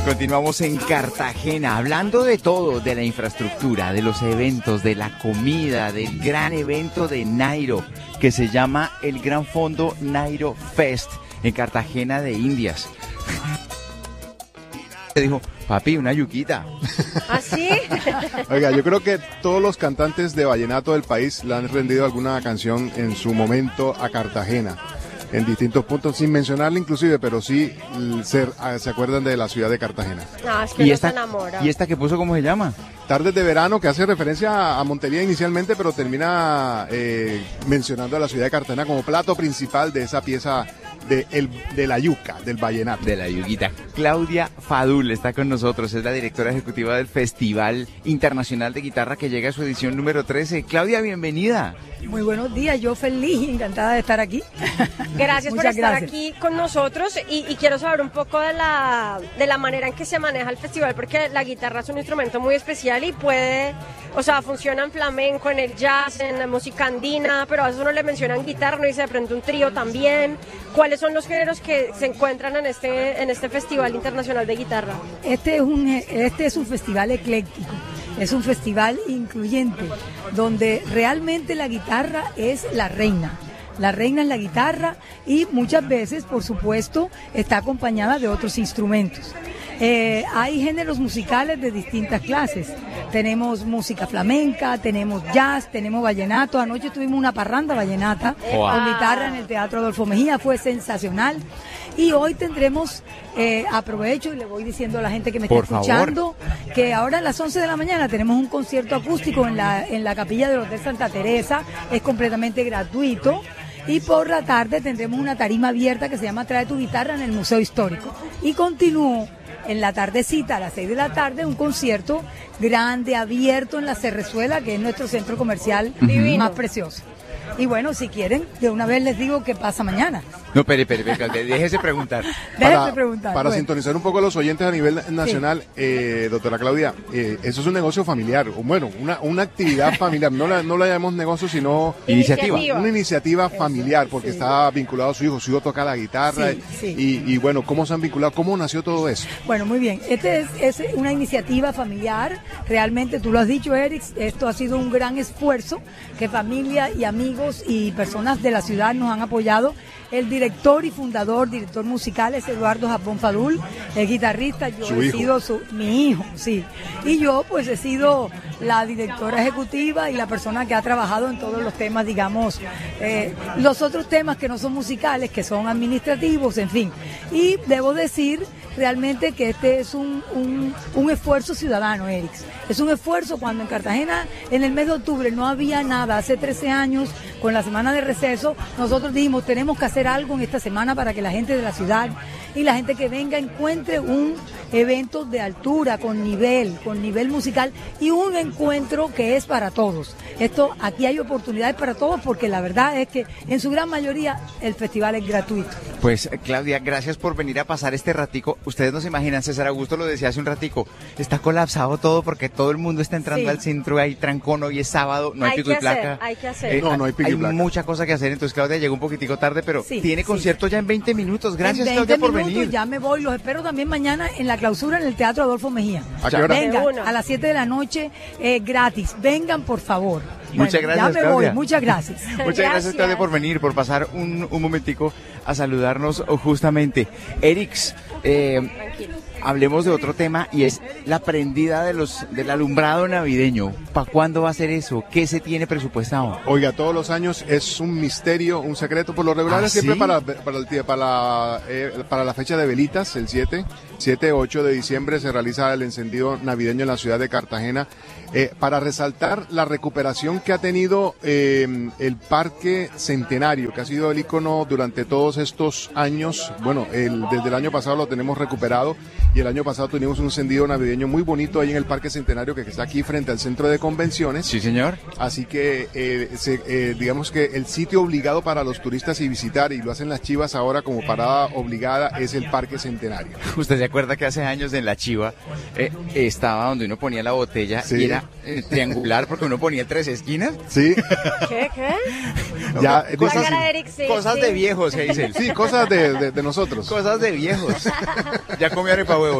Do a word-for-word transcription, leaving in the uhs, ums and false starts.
Continuamos en Cartagena, hablando de todo, de la infraestructura, de los eventos, de la comida, del gran evento de Nairo, que se llama el Gran Fondo Nairo Fest, en Cartagena de Indias. Dijo, papi, una yuquita. ¿Ah, sí? Oiga, yo creo que todos los cantantes de vallenato del país le han rendido alguna canción en su momento a Cartagena, en distintos puntos, sin mencionarle inclusive, pero sí se, se acuerdan de la ciudad de Cartagena. No, es que ¿Y no esta, se enamora. ¿Y esta que puso cómo se llama? Tardes de verano, que hace referencia a Montería inicialmente, pero termina eh, mencionando a la ciudad de Cartagena como plato principal de esa pieza de, el, de la yuca, del vallenato. De la yuguita. Claudia Fadul está con nosotros, es la directora ejecutiva del Festival Internacional de Guitarra que llega a su edición número trece. Claudia, bienvenida. Muy buenos días, yo feliz y encantada de estar aquí. Gracias por Muchas estar gracias. aquí con nosotros y, y quiero saber un poco de la, de la manera en que se maneja el festival, porque la guitarra es un instrumento muy especial y puede, o sea, funciona en flamenco, en el jazz, en la música andina, pero a veces uno le mencionan guitarra, uno dice de pronto un trío también. ¿Cuáles son los géneros que se encuentran en este, en este Festival Internacional de Guitarra? Este es un, este es un festival ecléctico, es un festival incluyente, donde realmente la guitarra es la reina. La reina es la guitarra y muchas veces, por supuesto, está acompañada de otros instrumentos. Eh, hay géneros musicales de distintas clases. Tenemos música flamenca, tenemos jazz, tenemos vallenato. Anoche tuvimos una parranda vallenata Wow. con guitarra en el Teatro Adolfo Mejía, fue sensacional. Y hoy tendremos, eh, aprovecho y le voy diciendo a la gente que me está Por escuchando, que ahora a las once de la mañana tenemos un concierto acústico en la, en la capilla del Hotel Santa Teresa, es completamente gratuito. Y por la tarde tendremos una tarima abierta que se llama Trae tu guitarra en el Museo Histórico. Y continúo en la tardecita, a las seis de la tarde, un concierto grande, abierto en la Cerrezuela, que es nuestro centro comercial Divino. más precioso. Y bueno, si quieren, de una vez les digo qué pasa mañana. No, espere, espere, espere, déjese preguntar. Déjenme preguntar. Para bueno. sintonizar un poco a los oyentes a nivel nacional, sí. eh, doctora Claudia, eh, eso es un negocio familiar, o bueno, una, una actividad familiar, no la, no la llamamos negocio, sino Iniciativa. una iniciativa familiar, porque sí. está vinculado a su hijo, su hijo toca la guitarra, Sí, sí. Y, y bueno, ¿cómo se han vinculado? ¿Cómo nació todo eso? Bueno, muy bien. Este es, es una iniciativa familiar. Realmente, tú lo has dicho, Eric, esto ha sido un gran esfuerzo que familia y amigos y personas de la ciudad nos han apoyado. El director y fundador, director musical es Eduardo Japón Fadul, el guitarrista, yo Su he hijo. sido su, mi hijo, sí. Y yo pues he sido la directora ejecutiva y la persona que ha trabajado en todos los temas, digamos, eh, los otros temas que no son musicales, que son administrativos, en fin. Y debo decir realmente que este es un, un, un esfuerzo ciudadano, Eric. Es un esfuerzo cuando en Cartagena, en el mes de octubre, no había nada. Hace trece años, con la semana de receso, nosotros dijimos, tenemos que hacer algo en esta semana para que la gente de la ciudad y la gente que venga encuentre un evento de altura, con nivel, con nivel musical y un encuentro que es para todos. Esto, aquí hay oportunidades para todos porque la verdad es que en su gran mayoría el festival es gratuito. Pues Claudia, gracias por venir a pasar este ratico. Ustedes no se imaginan, César Augusto lo decía hace un ratico, está colapsado todo porque todo el mundo está entrando Sí. al centro, hay trancón, hoy es sábado, no hay, Hay pico que y placa. hacer, hay que hacer. Eh, No, no hay pico y placa. mucha cosa que hacer, entonces Claudia llegó un poquitico tarde, pero Sí, tiene sí. concierto ya en veinte minutos. Gracias, en Claudia, veinte por minutos venir. ya me voy, los espero también mañana en la clausura en el Teatro Adolfo Mejía. ¿A qué hora? Vengan, De una. a las siete de la noche, eh, gratis. Vengan, por favor. Muchas Bueno, gracias, ya me Claudia. voy, muchas gracias. Muchas gracias, Gracias. Claudia, por venir, por pasar un, un momentico a saludarnos justamente. Erix, eh, Tranquilo. hablemos de otro tema y es la prendida de los del alumbrado navideño. ¿Para cuándo va a ser eso? ¿Qué se tiene presupuestado? Oiga, todos los años es un misterio, un secreto. Por lo regular ¿Ah, es siempre sí? para, para, el, día- para, la, eh, para la fecha de velitas, el siete, siete, ocho de diciembre se realiza el encendido navideño en la ciudad de Cartagena. Eh, para resaltar la recuperación que ha tenido eh, el Parque Centenario, que ha sido el ícono durante todos estos años. Bueno, el, desde el año pasado lo tenemos recuperado y el año pasado tuvimos un encendido navideño muy bonito ahí en el Parque Centenario que está aquí frente al centro de convenciones. Sí, señor. Así que eh, se, eh, digamos que el sitio obligado para los turistas y visitar, y lo hacen las Chivas ahora como parada obligada, es el Parque Centenario. ¿Usted se acuerda que hace años en la Chiva eh, estaba donde uno ponía la botella Sí. y era eh, triangular porque uno ponía tres esquinas? Sí, ¿Qué? ¿Qué? ya, No, La dice- cara de Eric, sí, cosas sí. de viejos, se dice. sí, cosas de, de, de nosotros. Cosas de viejos. Ya comió arepa huevo.